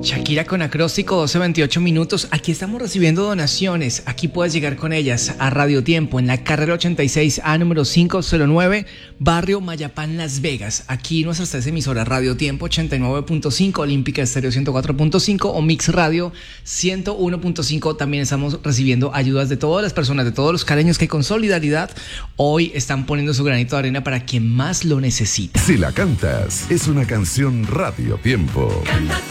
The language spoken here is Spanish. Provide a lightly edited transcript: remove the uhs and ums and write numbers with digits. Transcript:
Shakira con acróstico, 12:28 minutos. Aquí estamos recibiendo donaciones. Aquí puedes llegar con ellas a Radio Tiempo en la carrera 86A número 509, barrio Mayapán, Las Vegas. Aquí nuestras tres emisoras: Radio Tiempo 89.5, Olímpica Estéreo 104.5 o Mix Radio 101.5. También estamos recibiendo ayudas de todas las personas, de todos los caleños que con solidaridad hoy están poniendo su granito de arena para quien más lo necesita. Si la cantas, es una canción Radio Tiempo. Canta